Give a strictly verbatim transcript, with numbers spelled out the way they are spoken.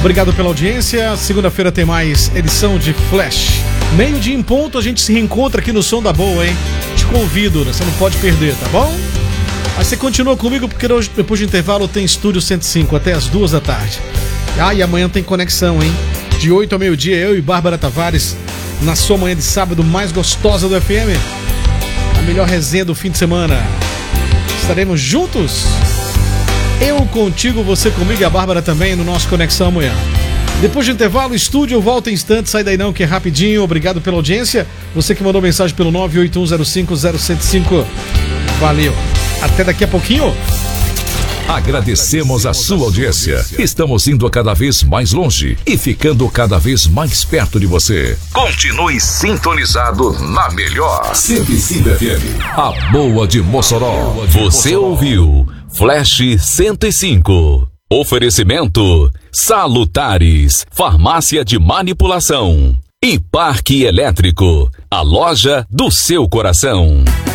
Obrigado pela audiência. Segunda-feira tem mais edição de Flash. Meio dia em ponto, a gente se reencontra aqui no Som da Boa, hein? Te convido, né? Você não pode perder, tá bom? Aí você continua comigo porque hoje, depois do intervalo tem Estúdio cento e cinco até as duas da tarde. Ah, e amanhã tem conexão, hein? De oito ao meio-dia, eu e Bárbara Tavares na sua manhã de sábado mais gostosa do F M. A melhor resenha do fim de semana. Estaremos juntos. Eu contigo, você comigo e a Bárbara também no nosso Conexão amanhã. Depois do intervalo, o estúdio volta em instantes. Sai daí não, que é rapidinho. Obrigado pela audiência. Você que mandou mensagem pelo nove oito um zero cinco zero zero cinco. Valeu. Até daqui a pouquinho. Agradecemos a sua audiência. Estamos indo cada vez mais longe e ficando cada vez mais perto de você. Continue sintonizado na melhor cento e cinco F M, a boa de Mossoró. Você ouviu Flash cento e cinco. Oferecimento Salutares, farmácia de manipulação e Parque Elétrico, a loja do seu coração.